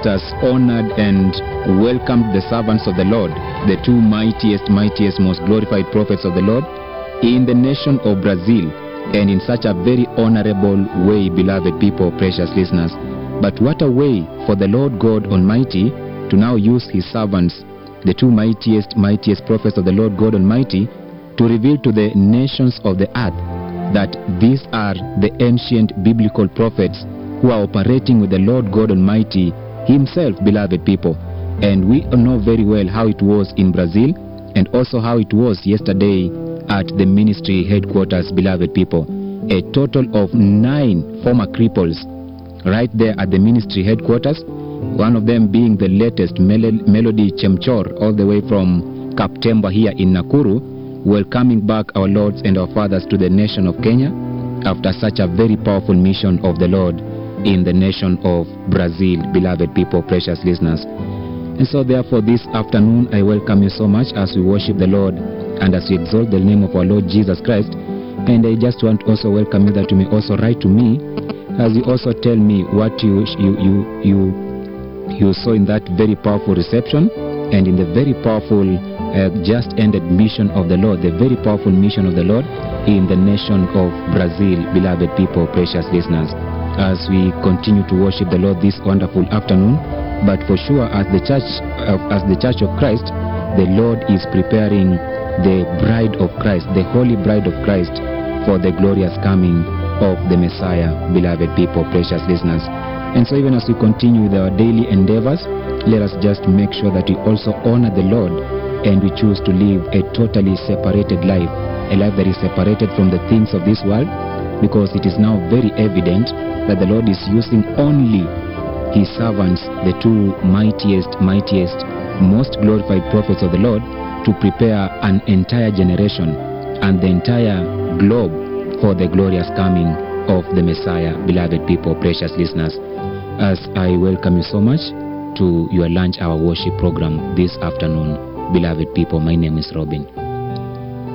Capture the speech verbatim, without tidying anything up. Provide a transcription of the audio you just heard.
has honored and welcomed the servants of the Lord, the two mightiest, mightiest, most glorified prophets of the Lord in the nation of Brazil, and in such a very honorable way, beloved people, precious listeners. But what a way for the Lord God Almighty to now use his servants, the two mightiest, mightiest prophets of the Lord God Almighty, to reveal to the nations of the earth that these are the ancient biblical prophets who are operating with the Lord God Almighty himself, beloved people. And we know very well how it was in Brazil, and also how it was yesterday at the ministry headquarters, beloved people. A total of nine former cripples right there at the ministry headquarters, one of them being the latest, Mel Melody Chemchor, all the way from Kaptemba here in Nakuru, welcoming back our lords and our fathers to the nation of Kenya after such a very powerful mission of the Lord in the nation of Brazil, beloved people, precious listeners. And so therefore this afternoon I welcome you so much as we worship the Lord and as we exalt the name of our Lord Jesus Christ. And I just want to also welcome you that you may also write to me as you also tell me what you you you you, you saw in that very powerful reception and in the very powerful uh, just ended mission of the Lord, the very powerful mission of the Lord in the nation of Brazil, beloved people, precious listeners, as we continue to worship the Lord this wonderful afternoon. But for sure, as the church of, as the church of Christ, the Lord is preparing the bride of Christ, the holy bride of Christ, for the glorious coming of the Messiah, beloved people, precious listeners. And so even as we continue with our daily endeavors, let us just make sure that we also honor the Lord and we choose to live a totally separated life, a life that is separated from the things of this world, because it is now very evident that the Lord is using only his servants, the two mightiest, mightiest, most glorified prophets of the Lord, to prepare an entire generation and the entire globe for the glorious coming of the Messiah, beloved people, precious listeners. As I welcome you so much to your lunch hour worship program this afternoon, beloved people, my name is Robin.